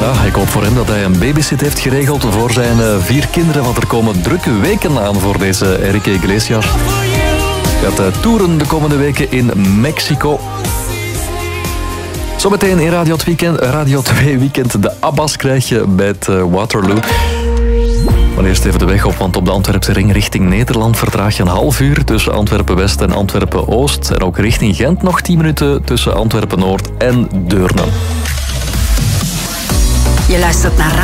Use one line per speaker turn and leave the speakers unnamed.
Ja, ik hoop voor hem dat hij een babysit heeft geregeld voor zijn 4 kinderen, want er komen drukke weken aan voor deze Enrique Iglesias. Hij gaat toeren de komende weken in Mexico. Zometeen in Radio 2 Weekend de Abbas krijg je bij het Waterloo. Maar eerst even de weg op, want op de Antwerpse ring richting Nederland vertraag je een half uur tussen Antwerpen-West en Antwerpen-Oost. En ook richting Gent nog 10 minuten tussen Antwerpen-Noord en Deurne.
Je luistert naar